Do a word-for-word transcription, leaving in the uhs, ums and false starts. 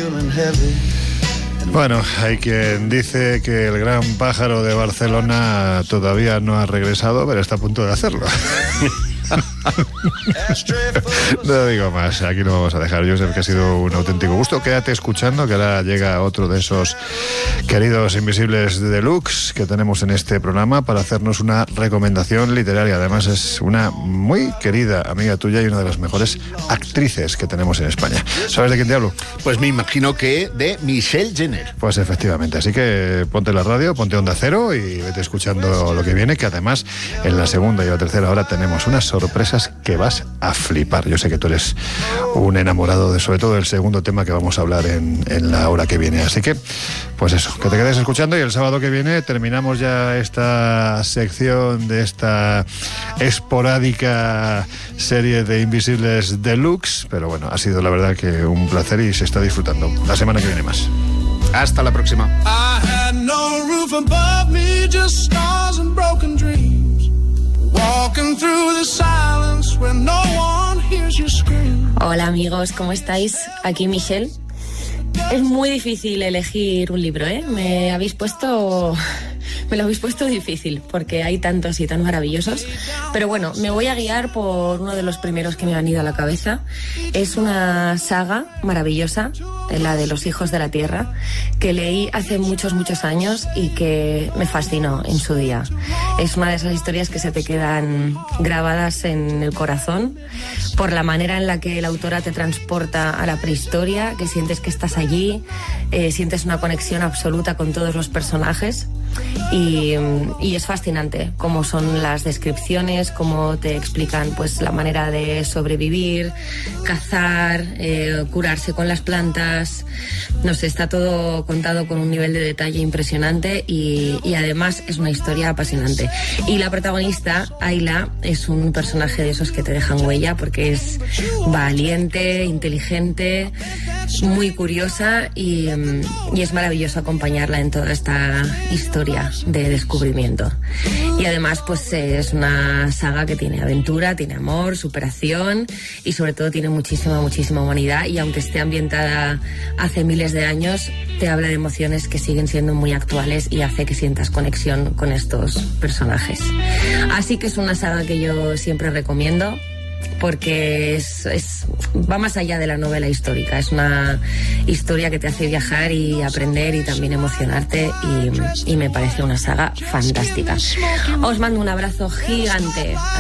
Bueno, hay quien dice que el gran pájaro de Barcelona todavía no ha regresado, pero está a punto de hacerlo. No digo más, aquí lo vamos a dejar. Josep, que ha sido un auténtico gusto. Quédate escuchando, que ahora llega otro de esos queridos invisibles deluxe que tenemos en este programa para hacernos una recomendación literaria. Además es una muy querida amiga tuya y una de las mejores actrices que tenemos en España. ¿Sabes de quién te hablo? Pues me imagino que de Michelle Jenner. Pues efectivamente, así que ponte la radio, ponte Onda Cero y vete escuchando lo que viene, que además en la segunda y la tercera hora tenemos unas sorpresas que vas a flipar. Yo sé que tú eres un enamorado de, sobre todo, del segundo tema que vamos a hablar en, en la hora que viene. Así que, pues eso, que te quedes escuchando y el sábado que viene terminamos ya esta sección de esta esporádica serie de Invisibles Deluxe. Pero bueno, ha sido la verdad que un placer y se está disfrutando. La semana que viene más. Hasta la próxima. I had no roof above me, just stars and broken dreams. Walking through the silence where no one hears you scream. Hola amigos, ¿cómo estáis? Aquí Michelle. Es muy difícil elegir un libro, ¿eh? Me habéis puesto... Me lo habéis puesto difícil, porque hay tantos y tan maravillosos. Pero bueno, me voy a guiar por uno de los primeros que me han ido a la cabeza. Es una saga maravillosa, la de Los Hijos de la Tierra, que leí hace muchos, muchos años y que me fascinó en su día. Es una de esas historias que se te quedan grabadas en el corazón por la manera en la que la autora te transporta a la prehistoria, que sientes que estás allí, eh, sientes una conexión absoluta con todos los personajes. Y, y es fascinante cómo son las descripciones, cómo te explican pues la manera de sobrevivir, cazar, eh, curarse con las plantas. No sé, está todo contado con un nivel de detalle impresionante y, y además es una historia apasionante. Y la protagonista, Ayla, es un personaje de esos que te dejan huella porque es valiente, inteligente, muy curiosa y, y es maravilloso acompañarla en toda esta historia de descubrimiento. Y además pues es una saga que tiene aventura, tiene amor, superación y sobre todo tiene muchísima, muchísima humanidad, y aunque esté ambientada hace miles de años, te habla de emociones que siguen siendo muy actuales y hace que sientas conexión con estos personajes. Así que es una saga que yo siempre recomiendo, porque es, es, va más allá de la novela histórica. Es una historia que te hace viajar y aprender y también emocionarte, y, y me parece una saga fantástica. Os mando un abrazo gigante.